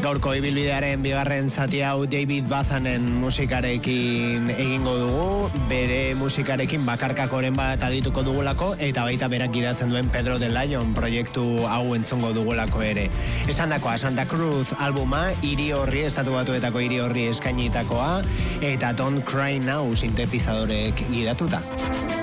Gaurko ibilbidearen bigarren zati hau David Bazanen musikarekin egingo dugu, bere musikarekin bakarkakoren bat adituko dugulako, eta baita berak gidatzen duen Pedro de Lion proiektu hau entzungo dugulako ere. Esandakoa, Santa Cruz albuma, hiri horri, estatu batuetako hiri horri eskainitakoa, eta Don't Cry Now sintetizadorek gidatuta.